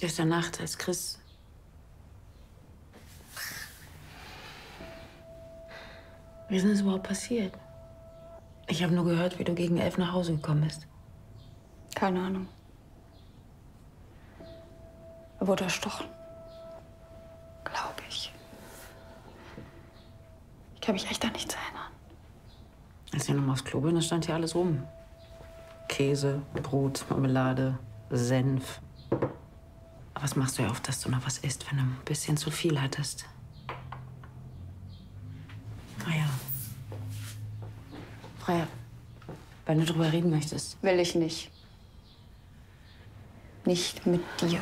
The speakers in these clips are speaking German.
Gestern Nacht, als Chris... Wie ist denn das überhaupt passiert? Ich habe nur gehört, wie du gegen 11 nach Hause gekommen bist. Keine Ahnung. Er wurde erstochen. Glaube ich. Ich kann mich echt an nichts erinnern. Als ich nochmal aufs Klo bin, da stand hier alles rum. Käse, Brot, Marmelade, Senf. Aber was machst du ja oft, dass du noch was isst, wenn du ein bisschen zu viel hattest? Naja. Freya, wenn du drüber reden möchtest. Will ich nicht. Nicht mit dir.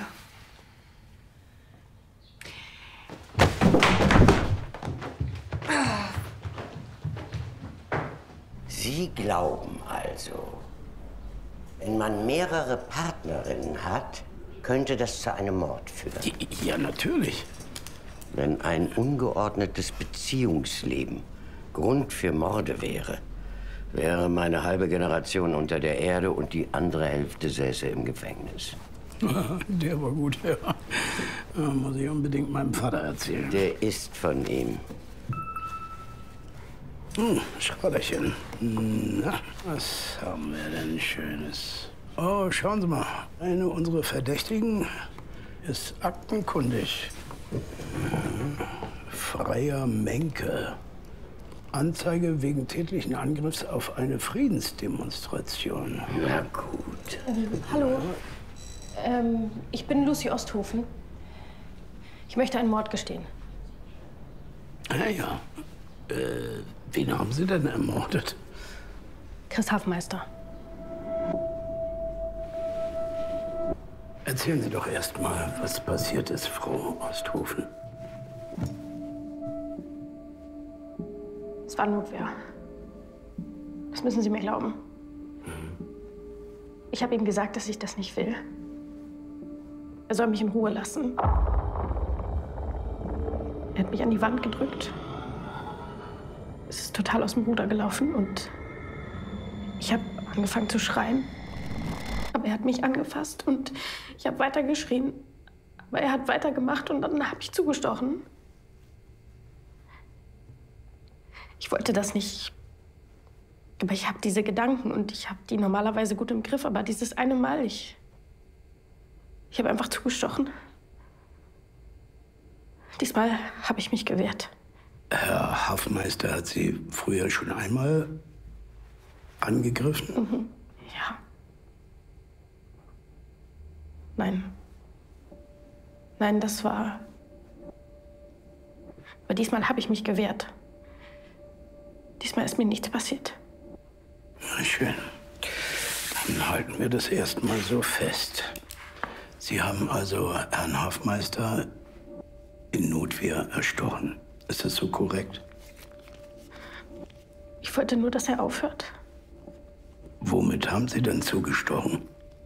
Sie glauben also, wenn man mehrere Partnerinnen hat, könnte das zu einem Mord führen? Ja, natürlich. Wenn ein ungeordnetes Beziehungsleben Grund für Morde wäre, wäre meine halbe Generation unter der Erde und die andere Hälfte säße im Gefängnis. Der war gut, ja. Muss ich unbedingt meinem Vater erzählen. Der ist von ihm. Schrotterchen. Na, was haben wir denn Schönes? Oh, schauen Sie mal. Eine unserer Verdächtigen ist aktenkundig. Freier Menke. Anzeige wegen tätlichen Angriffs auf eine Friedensdemonstration. Na gut. Hallo. Ich bin Lucy Osthofen. Ich möchte einen Mord gestehen. Ja. Wen haben Sie denn ermordet? Chris Hafmeister. Erzählen Sie doch erst mal, was passiert ist, Frau Osthofen. Es war Notwehr. Das müssen Sie mir glauben. Ich habe ihm gesagt, dass ich das nicht will. Er soll mich in Ruhe lassen. Er hat mich an die Wand gedrückt. Es ist total aus dem Ruder gelaufen und ich habe angefangen zu schreien. Aber er hat mich angefasst und ich habe weiter geschrien. Aber er hat weitergemacht und dann habe ich zugestochen. Ich wollte das nicht. Aber ich habe diese Gedanken und ich habe die normalerweise gut im Griff. Aber dieses eine Mal, ich habe einfach zugestochen. Diesmal habe ich mich gewehrt. Herr Hafmeister hat Sie früher schon einmal angegriffen? Mhm. Ja. Nein. Nein, das war... Aber diesmal habe ich mich gewehrt. Diesmal ist mir nichts passiert. Na schön. Dann halten wir das erstmal so fest. Sie haben also Herrn Hafmeister in Notwehr erstochen. Ist das so korrekt? Ich wollte nur, dass er aufhört. Womit haben Sie denn zugestochen?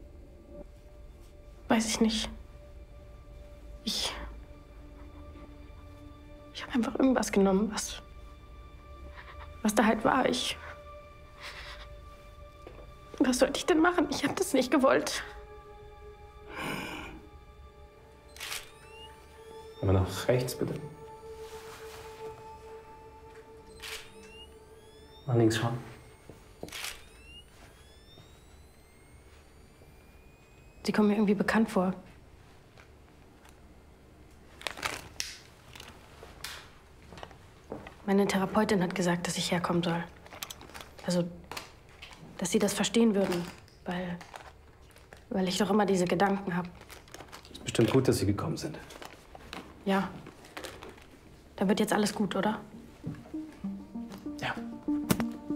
Weiß ich nicht. Ich habe einfach irgendwas genommen, was da halt war. Was sollte ich denn machen? Ich habe das nicht gewollt. Mal nach rechts, bitte. Nach links schauen. Sie kommen mir irgendwie bekannt vor. Meine Therapeutin hat gesagt, dass ich herkommen soll. Also, dass Sie das verstehen würden, weil ich doch immer diese Gedanken habe. Ist bestimmt gut, dass Sie gekommen sind. Ja. Da wird jetzt alles gut, oder? Ja.